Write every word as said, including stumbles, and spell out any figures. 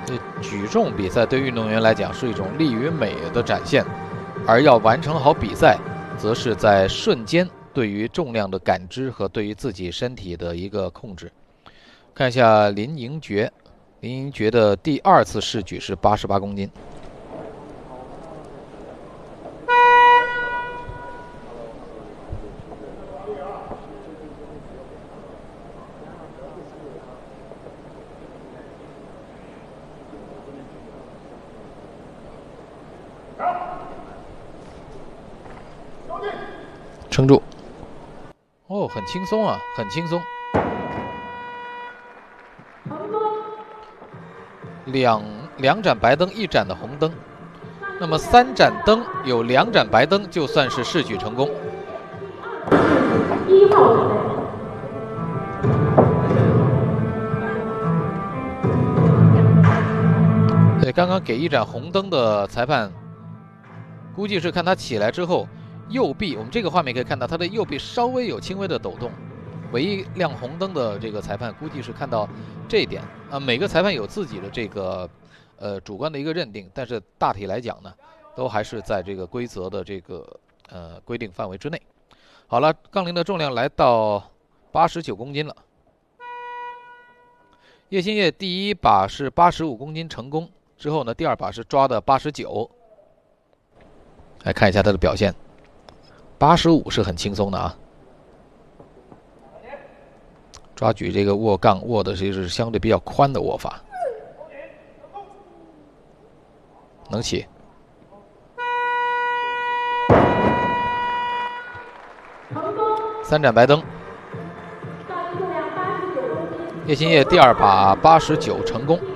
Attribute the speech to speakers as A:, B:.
A: 这举重比赛对运动员来讲是一种力与美的展现，而要完成好比赛，则是在瞬间对于重量的感知和对于自己身体的一个控制。看一下林盈珏，林盈珏的第二次试举是八十八公斤。撑住！哦，很轻松啊，很轻松。两两盏白灯，一盏的红灯。那么三盏灯有两盏白灯，就算是试举成功。一号对，刚刚给一盏红灯的裁判，估计是看他起来之后。右臂，我们这个画面可以看到，他的右臂稍微有轻微的抖动。唯一亮红灯的这个裁判，估计是看到这一点啊。每个裁判有自己的这个呃主观的一个认定，但是大体来讲呢，都还是在这个规则的这个呃规定范围之内。好了，杠铃的重量来到八十九公斤了。叶欣烨第一把是八十五公斤成功，之后呢，第二把是抓的八十九。来看一下他的表现。八十五是很轻松的啊，抓举这个握杠握的是相对比较宽的握法，能起。三盏白灯，叶欣烨第二把八十九成功。